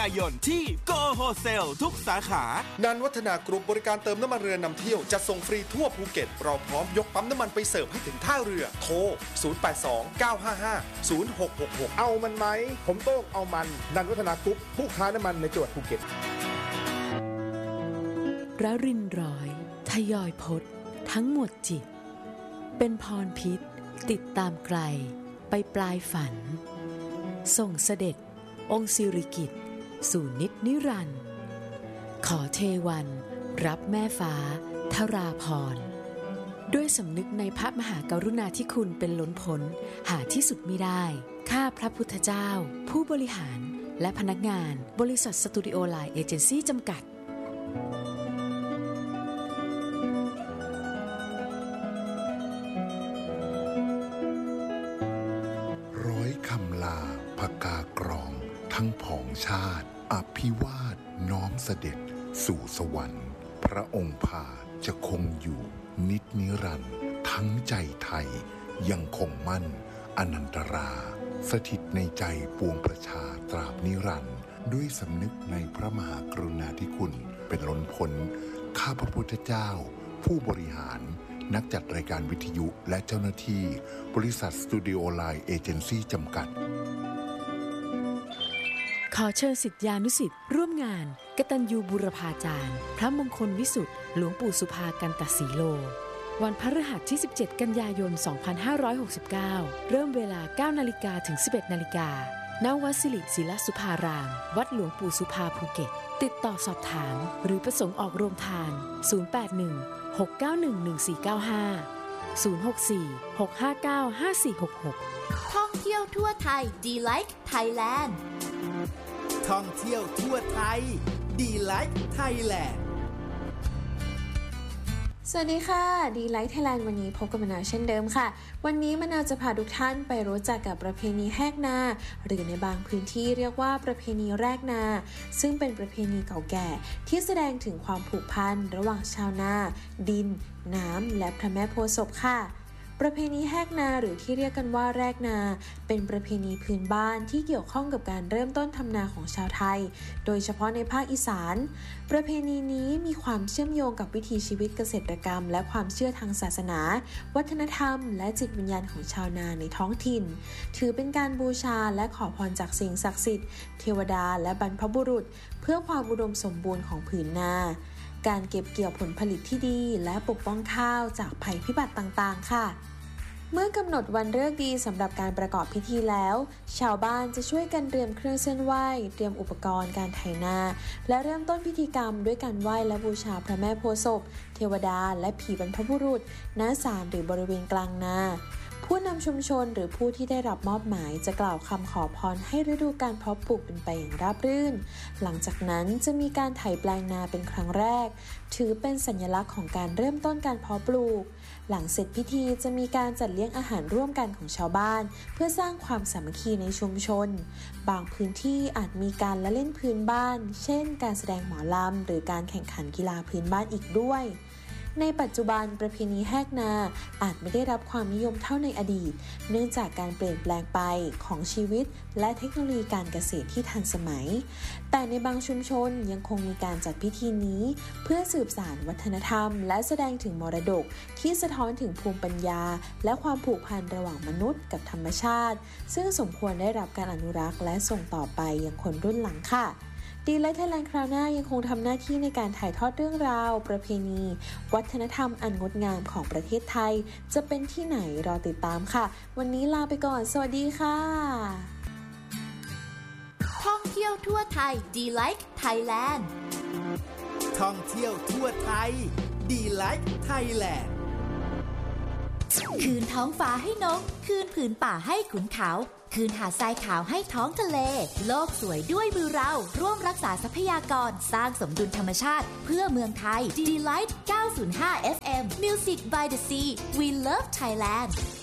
ยนที่โกโฮเซลทุกสาขานันวัฒนากรุ๊ปบริการเติมน้ำมันเรือนำเที่ยวจะส่งฟรีทั่วภูเก็ตเราพร้อมยกปั๊มน้ำมันไปเสิร์ฟให้ถึงท่าเรือโทร0829550666 เอามันไหมผมโต้งเอามันนันวัฒนากรุ๊ปผู้ค้าน้ำมันในจังหวัดภูเก็ตระรินร้อยทยอยพจน์ทั้งหมดจิตเป็นพรพิษติดตามไกลไปปลายฝันส่งเสด็จองค์สิริกิติ์สู่นิจนิรันดร์ขอเทวันรับแม่ฟ้าทราพรด้วยสำนึกในพระมหากรุณาธิคุณเป็นล้นพ้นหาที่สุดมิได้ข้าพระพุทธเจ้าผู้บริหารและพนักงานบริษัทสตูดิโอไลน์เอเจนซี่จำกัดคำลาพกากรองทั้งผองชาติอภิวาทน้อมเสด็จสู่สวรรค์พระองค์พาจะคงอยู่นิจนิรันดร์ทั้งใจไทยยังคงมั่นอนันตราสถิตในใจปวงประชาตราบนิรันดร์ด้วยสำนึกในพระมหากรุณาธิคุณเป็นล้นพ้นข้าพระพุทธเจ้าผู้บริหารนักจัดรายการวิทยุและเจ้าหน้าที่บริษัทสตูดิโอไลน์เอเจนซี่จำกัดขอเชิญศิษยานุศิษย์ร่วมงานกตัญญูบูรพาจารย์พระมงคลวิสุทธิ์หลวงปู่สุภากันตสีโลวันพฤหัสที่17กันยายน2569เริ่มเวลา 9:00 นถึง 11:00 นณ วัดสิริศิลสุภารามวัดหลวงปู่สุภาภูเก็ตติดต่อสอบถามหรือประสงค์ออกโรงทาน081-691-1495 064-659-5466 ท่องเที่ยวทั่วไทย D-Like Thailand ท่องเที่ยวทั่วไทย D-Like Thailand สวัสดีค่ะดีไลท์ไทยแลนด์วันนี้พบกับมะนาวเช่นเดิมค่ะวันนี้มะนาวจะพาทุกท่านไปรู้จักกับประเพณีแหกนาหรือในบางพื้นที่เรียกว่าประเพณีแรกนาซึ่งเป็นประเพณีเก่าแก่ที่แสดงถึงความผูกพันระหว่างชาวนาดินน้ำและพระแม่โพธิ์ศพค่ะประเพณีแหกนาหรือที่เรียกกันว่าแรกนาเป็นประเพณีพื้นบ้านที่เกี่ยวข้องกับการเริ่มต้นทำนาของชาวไทยโดยเฉพาะในภาคอีสานประเพณีนี้มีความเชื่อมโยงกับวิถีชีวิตเกษตรกรรมและความเชื่อทางศาสนาวัฒนธรรมและจิตวิญญาณของชาวนาในท้องถิ่นถือเป็นการบูชาและขอพรจากสิ่งศักดิ์สิทธิ์เทวดาและบรรพบุรุษเพื่อความอุดมสมบูรณ์ของผืนนาการเก็บเกี่ยวผลผลิตที่ดีและปกป้องข้าวจากภัยพิบัติต่างๆค่ะเมื่อกำหนดวันฤกษ์ดีสำหรับการประกอบพิธีแล้วชาวบ้านจะช่วยกันเตรียมเครื่องเส้นไหว้เตรียมอุปกรณ์การไถนาและเริ่มต้นพิธีกรรมด้วยการไหว้และบูชาพระแม่โพธิ์ศพเทวดาและผีบรรพบุรุษณศาลหรือบริเวณกลางนาผู้นำชุมชนหรือผู้ที่ได้รับมอบหมายจะกล่าวคำขอพรให้ฤดูการเพาะปลูกเป็นไปอย่างราบรื่นหลังจากนั้นจะมีการไถแปลงนาเป็นครั้งแรกถือเป็นสัญลักษณ์ของการเริ่มต้นการเพาะปลูกหลังเสร็จพิธีจะมีการจัดเลี้ยงอาหารร่วมกันของชาวบ้านเพื่อสร้างความสามัคคีในชุมชนบางพื้นที่อาจมีการละเล่นพื้นบ้านเช่นการแสดงหมอลำหรือการแข่งขันกีฬาพื้นบ้านอีกด้วยในปัจจุบันประเพณีแหกนาอาจไม่ได้รับความนิยมเท่าในอดีตเนื่องจากการเปลี่ยนแปลงไปของชีวิตและเทคโนโลยีการเกษตรที่ทันสมัยแต่ในบางชุมชนยังคงมีการจัดพิธีนี้เพื่อสืบสานวัฒนธรรมและแสดงถึงมรดกที่สะท้อนถึงภูมิปัญญาและความผูกพันระหว่างมนุษย์กับธรรมชาติซึ่งสมควรได้รับการอนุรักษ์และส่งต่อไปยังคนรุ่นหลังค่ะดีไลท์ไทยแลนด์คราวหน้ายังคงทำหน้าที่ในการถ่ายทอดเรื่องราวประเพณีวัฒนธรรมอันงดงามของประเทศไทยจะเป็นที่ไหนรอติดตามค่ะวันนี้ลาไปก่อนสวัสดีค่ะท่องเที่ยวทั่วไทย D-Like Thailand ท่องเที่ยวทั่วไทย D-Like Thailand คืนท้องฟ้าให้นกคืนผืนป่าให้ขุนเขาคืนหาดทรายขาวให้ท้องทะเลโลกสวยด้วยมือเราร่วมรักษาทรัพยากรสร้างสมดุลธรรมชาติเพื่อเมืองไทย D-Light 905 FM Music by the Sea We Love Thailand